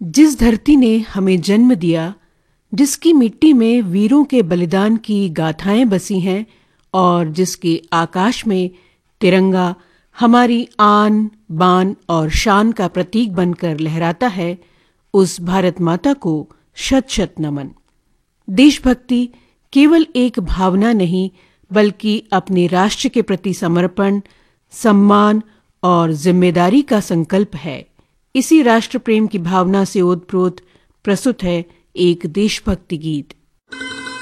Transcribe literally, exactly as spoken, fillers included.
जिस धरती ने हमें जन्म दिया, जिसकी मिट्टी में वीरों के बलिदान की गाथाएं बसी हैं और जिसके आकाश में तिरंगा हमारी आन, बान और शान का प्रतीक बनकर लहराता है, उस भारत माता को शत शत नमन। देशभक्ति केवल एक भावना नहीं, बल्कि अपने राष्ट्र के प्रति समर्पण, सम्मान और जिम्मेदारी का संकल्प है। इसी राष्ट्र प्रेम की भावना से ओतप्रोत प्रस्तुत है एक देशभक्ति गीत।